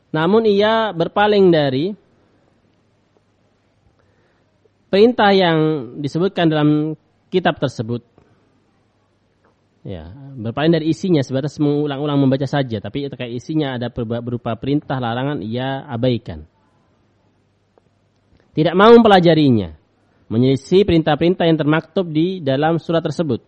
namun ia berpaling dari perintah yang disebutkan dalam kitab tersebut. Ya, berpaling dari isinya sebatas mengulang-ulang membaca saja, tapi terkait isinya ada berupa perintah larangan ia abaikan. Tidak mau mempelajarinya, menyelisih perintah-perintah yang termaktub di dalam surat tersebut.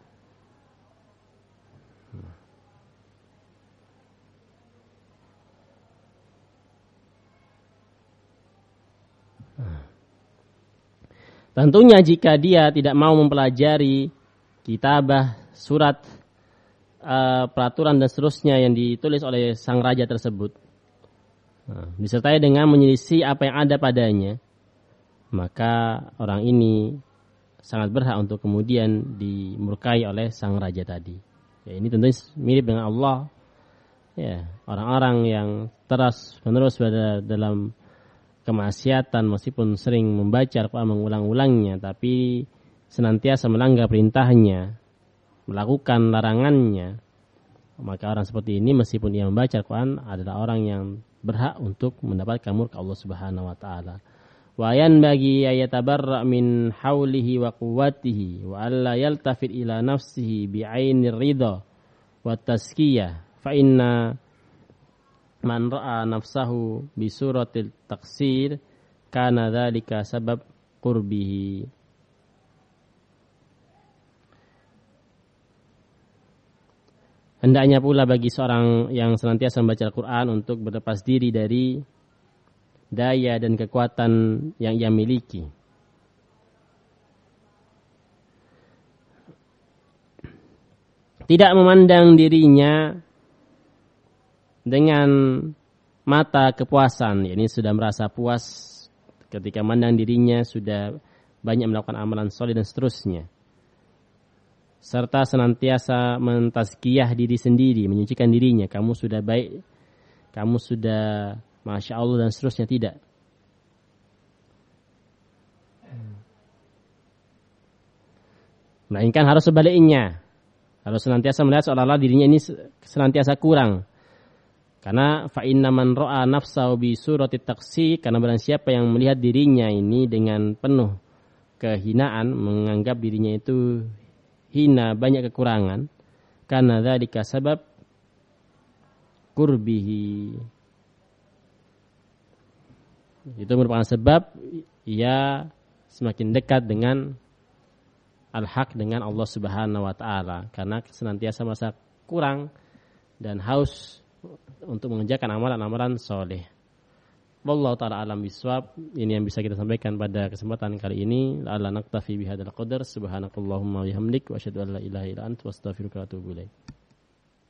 Tentunya jika dia tidak mau mempelajari kitabah, surat, peraturan dan seterusnya yang ditulis oleh sang raja tersebut, disertai dengan menyelisih apa yang ada padanya, maka orang ini sangat berhak untuk kemudian dimurkai oleh sang raja tadi. Ya, ini tentunya mirip dengan Allah. Ya, orang-orang yang terus-menerus berada dalam kemaksiatan meskipun sering membaca Al-Quran mengulang-ulangnya, tapi senantiasa melanggar perintahnya, melakukan larangannya, maka orang seperti ini meskipun ia membaca Al-Quran adalah orang yang berhak untuk mendapatkan murka Allah Subhanahu wa taala. Wa yanbaghi ayatabarra min haulihi wa quwwatihi wa alla yaltafit ila nafsihi bi'ainir ridha wa tazkiyah fa inna man ra'a nafsahu bi suratil taqsir kana dzalika sabab qurbihi. Hendaknya pula bagi seorang yang senantiasa membaca Al-Quran untuk berlepas diri dari daya dan kekuatan yang ia miliki. Tidak memandang dirinya dengan mata kepuasan, yakni sudah merasa puas ketika memandang dirinya sudah banyak melakukan amalan soleh dan seterusnya. Serta senantiasa mentazkiyah diri sendiri, menyucikan dirinya. Kamu sudah baik, kamu sudah Masya Allah dan seterusnya, tidak. Melainkan harus sebaliknya. Harus senantiasa melihat seolah-olah dirinya ini senantiasa kurang. Karena fa inna man ra'a nafsahu bi surati taqsi, karena barang siapa yang melihat dirinya ini dengan penuh kehinaan, menganggap dirinya itu hina, banyak kekurangan, karena dzalika sabab qurbihi. Itu merupakan sebab ia semakin dekat dengan al-haq, dengan Allah Subhanahu wa taala, karena senantiasa merasa kurang dan haus untuk mengerjakan amalan-amalan soleh. Wallahu ta'ala alam biswab. Ini yang bisa kita sampaikan pada kesempatan kali ini. La'alla naktafi bihadzal qadar. Subhanakallahumma wa bihamdik wa asyhadu an la ilaha illa anta astaghfiruka wa atubu ilaik.